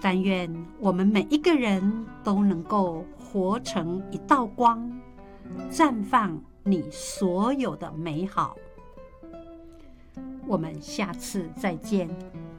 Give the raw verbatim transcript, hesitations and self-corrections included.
但愿我们每一个人都能够活成一道光，绽放你所有的美好。我们下次再见。